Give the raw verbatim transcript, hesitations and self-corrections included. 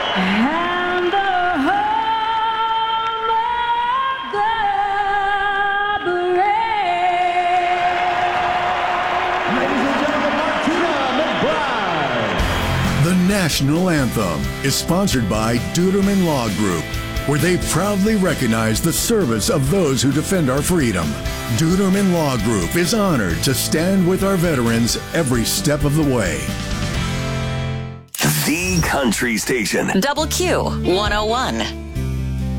And the home of the brave. Ladies and gentlemen, Martina McBride. The National Anthem is sponsored by Duderman Law Group, where they proudly recognize the service of those who defend our freedom. Duderman Law Group is honored to stand with our veterans every step of the way. The Country Station. Double Q one oh one.